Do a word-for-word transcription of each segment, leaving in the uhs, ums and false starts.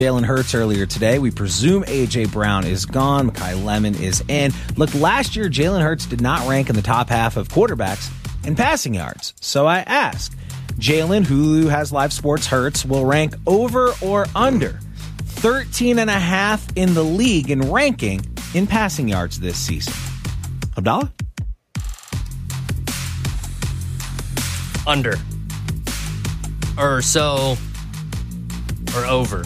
Jalen Hurts earlier today. We presume A J. Brown is gone. Mekhi Lemon is in. Look, last year, Jalen Hurts did not rank in the top half of quarterbacks in passing yards. So I ask, Jalen, who has live sports Hurts, will rank over or under thirteen and a half in the league in ranking in passing yards this season? Abdallah? Under. Or so. Or over.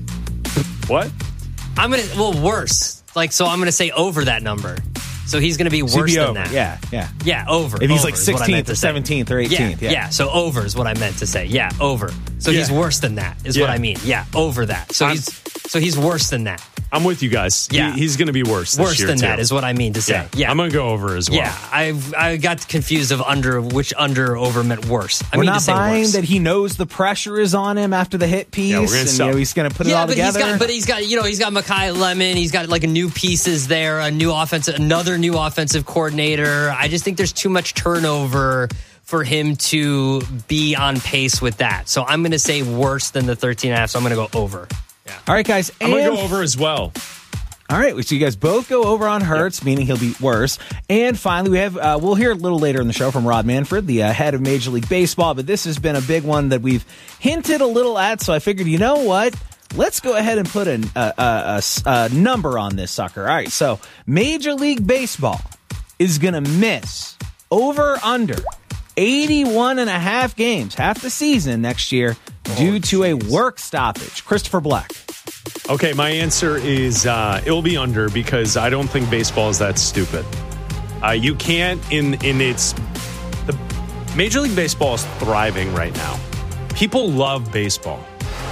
What? I'm going to, well, worse. Like, so I'm going to say over that number. So he's going to be worse than over. that. Yeah, yeah. Yeah, over. If he's over like sixteenth or seventeenth or eighteenth. Yeah, Yeah, yeah, so over is what I meant to say. Yeah, over. So Yeah. he's worse than that is Yeah. what I mean. Yeah, over that. So I'm- he's so he's worse than that. I'm with you guys. Yeah. He, he's going to be worse this Worse year, than too. that is what I mean to say. Yeah. Yeah. I'm going to go over as well. Yeah, I I got confused of under which under or over meant worse. I We're mean not to say buying worse. that he knows the pressure is on him after the hit piece, Yeah, we're gonna and sell. you know, he's going to put it yeah, all but together. he's got, but he's got, you know, he's got Mekhi Lemon. He's got like a new pieces there, a new offensive, another new offensive coordinator. I just think there's too much turnover for him to be on pace with that. So I'm going to say worse than the thirteen and a half. So I'm going to go over. Yeah. All right, guys. I'm going to and- go over as well. All right, so you guys both go over on Hurts, meaning he'll be worse. And finally, we have uh, we'll hear a little later in the show from Rob Manfred, the uh, head of Major League Baseball. But this has been a big one that we've hinted a little at. So I figured, you know what? Let's go ahead and put a, a, a, a number on this sucker. All right, so Major League Baseball is going to miss over under eighty-one and a half games, half the season next year, due Oh, to a geez. work stoppage. Christopher Black. Okay, my answer is uh, it'll be under because I don't think baseball is that stupid. Uh, you can't in in its the Major League Baseball is thriving right now. People love baseball.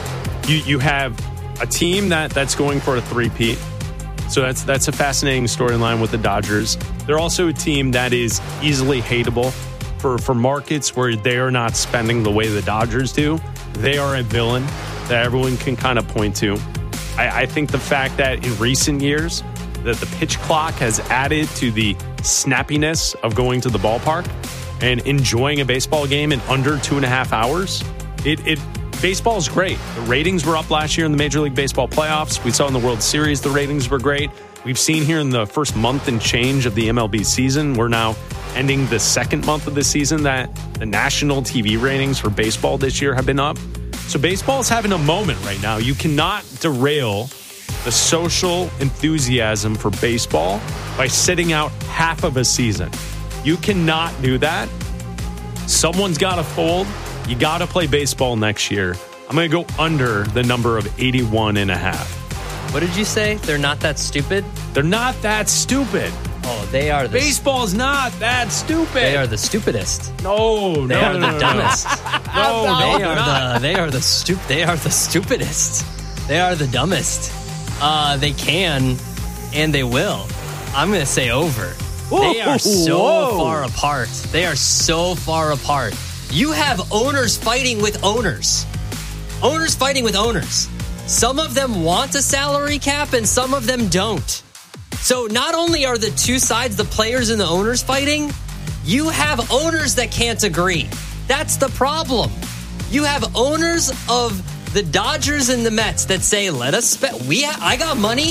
You you have a team that that's going for a three-peat. So that's that's a fascinating storyline with the Dodgers. They're also a team that is easily hateable for for markets where they are not spending the way the Dodgers do. They are a villain that everyone can kind of point to. I, I think the fact that in recent years that the pitch clock has added to the snappiness of going to the ballpark and enjoying a baseball game in under two and a half hours, it, it baseball is great. The ratings were up last year in the Major League Baseball playoffs. We saw in the World Series the ratings were great. We've seen here in the first month and change of the M L B season, we're now ending the second month of the season that the national T V ratings for baseball this year have been up. So baseball is having a moment right now. You cannot derail the social enthusiasm for baseball by sitting out half of a season. You cannot do that. Someone's got to fold. You got to play baseball next year. I'm going to go under the number of eighty-one and a half. What did you say? They're not that stupid? They're not that stupid. Oh, they are the Baseball's not that stupid. They are the stupidest. No, They no, are no, the no, dumbest. No, no, they they're are not. the they are the stup they are the stupidest. They are the dumbest. Uh, they can and they will. I'm gonna say over. They are so Whoa. far apart. They are so far apart. You have owners fighting with owners. Owners fighting with owners. Some of them want a salary cap and some of them don't. So not only are the two sides, the players and the owners, fighting, you have owners that can't agree. That's the problem. You have owners of the Dodgers and the Mets that say, let us spend, we ha- I got money.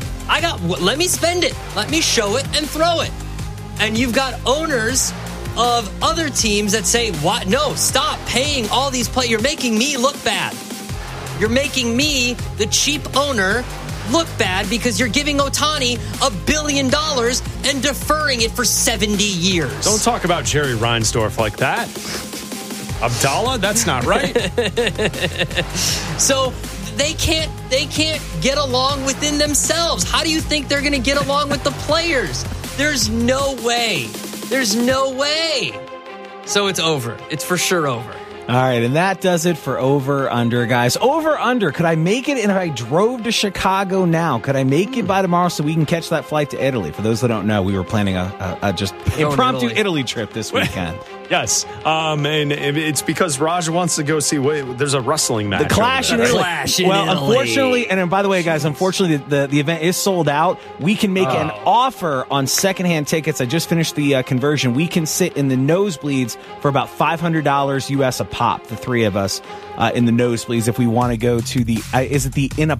I got, let me spend it. Let me show it and throw it. And you've got owners of other teams that say, what? No, stop paying all these players. You're making me look bad. You're making me, the cheap owner, look bad because you're giving Ohtani a billion dollars and deferring it for seventy years. Don't talk about Jerry Reinsdorf like that. Abdallah, that's not right. So they can't they can't get along within themselves. How do you think they're going to get along with the players? There's no way. There's no way. So it's over. It's for sure over. All right, and that does it for over under, guys. Over under. Could I make it? And if I drove to Chicago now, could I make it by tomorrow so we can catch that flight to Italy? For those that don't know, we were planning a, a, a just to impromptu Italy. Italy trip this weekend. Yes, um, and it's because Raj wants to go see. Wait, there's a wrestling match. The Clash in Italy. Clash in well, Italy. unfortunately, and then, by the way, guys, unfortunately, the, the, the event is sold out. We can make oh. an offer on secondhand tickets. I just finished the uh, conversion. We can sit in the nosebleeds for about five hundred dollars U S a pop, the three of us uh, in the nosebleeds if we want to go to the, uh, is it the In a